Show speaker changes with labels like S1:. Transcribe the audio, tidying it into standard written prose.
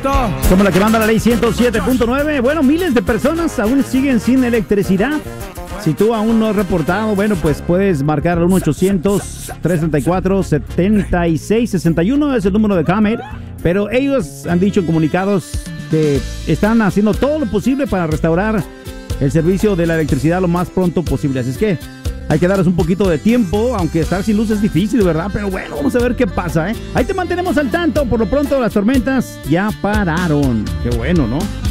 S1: Correcto.
S2: Como la que manda la ley 107.9. Bueno, miles de personas aún siguen sin electricidad. Si tú aún no has reportado, bueno, pues puedes marcar al 1-800-334-7661. Es el número de ComEd. Pero ellos han dicho en comunicados que están haciendo todo lo posible para restaurar el servicio de la electricidad lo más pronto posible. Así es que hay que darles un poquito de tiempo, aunque estar sin luz es difícil, ¿verdad? Pero bueno, vamos a ver qué pasa, ¿eh? Ahí te mantenemos al tanto. Por lo pronto, las tormentas ya pararon. Qué bueno, ¿no?